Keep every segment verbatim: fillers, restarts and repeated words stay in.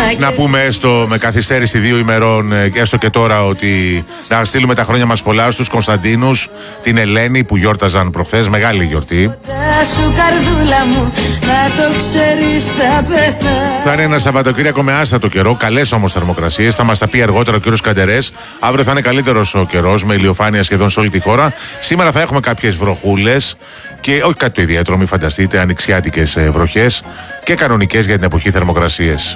Να πούμε έστω με καθυστέρηση δύο ημερών και έστω και τώρα ότι να στείλουμε τα χρόνια μας πολλά στους Κωνσταντίνους, την Ελένη που γιόρταζαν προχθές, μεγάλη γιορτή. Θα είναι ένα Σαββατοκύριακο με άστατο καιρό, καλές όμως θερμοκρασίες. Θα μας τα πει αργότερα ο κύριος Καντερές. Αύριο θα είναι καλύτερος ο καιρός με ηλιοφάνεια σχεδόν σε όλη τη χώρα. Σήμερα θα έχουμε κάποιες βροχούλες και όχι κάτι το ιδιαίτερο, μην φανταστείτε, ανοιξιάτικες βροχές και κανονικές για την εποχή θερμοκρασίες.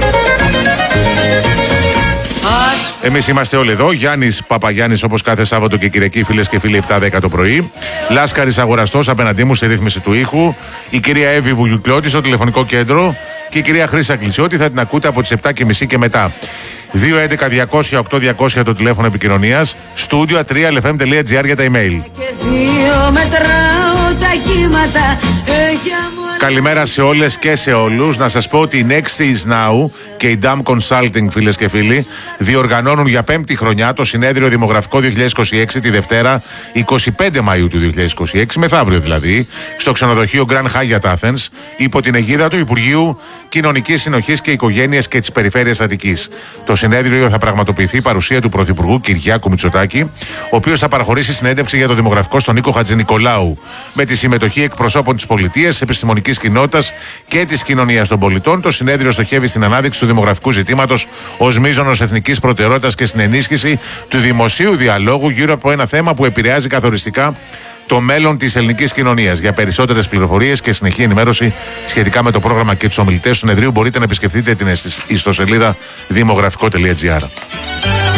Εμείς είμαστε όλοι εδώ. Γιάννης Παπαγιάννης, όπως κάθε Σάββατο και Κυριακή, φίλες και φίλοι, επτά δέκα το πρωί. Λάσκαρης Αγοραστός απέναντί μου στη ρύθμιση του ήχου. Η κυρία Εύη Βουγιουκλώτη στο τηλεφωνικό κέντρο. Και η κυρία Χρύσα Κλεισιώτη θα την ακούτε από τις επτά και μισή και μετά. δύο έντεκα διακόσια οκτώ διακόσια το τηλέφωνο επικοινωνίας. Studio τρία ελ εφ εμ τελεία τζι άρ για τα email. Καλημέρα σε όλες και σε όλους. Να σας πω ότι η Next is Now και η Dam Consulting, φίλες και φίλοι, διοργανώνουν για πέμπτη χρονιά το συνέδριο Δημογραφικό δύο χιλιάδες είκοσι έξι τη Δευτέρα εικοστή πέμπτη Μαΐου του δύο χιλιάδες είκοσι έξι, μεθαύριο δηλαδή, στο ξενοδοχείο Grand Hyatt Athens, υπό την αιγίδα του Υπουργείου Κοινωνικής Συνοχής και Οικογένειας και της Περιφέρειας Αττικής. Το συνέδριο θα πραγματοποιηθεί παρουσία του Πρωθυπουργού Κυριάκου Μητσοτάκη, ο οποίος θα παραχωρήσει συνέντευξη για το δημογραφικό στον Νίκο Χατζηνικολάου, με τη συμμετοχή εκπροσώπων της πολιτείας, επιστημονικής κοινότητας και της κοινωνίας των πολιτών. Το συνέδριο στοχεύει στην ανάδειξη του δημογραφικού ζητήματος ως μείζωνος εθνικής προτεραιότητας και στην ενίσχυση του δημοσίου διαλόγου γύρω από ένα θέμα που επηρεάζει καθοριστικά το μέλλον της ελληνικής κοινωνίας. Για περισσότερες πληροφορίες και συνεχή ενημέρωση σχετικά με το πρόγραμμα και τους ομιλητές του συνεδρίου μπορείτε να επισκεφτείτε την ιστοσελίδα δημογραφικό τελεία τζι άρ.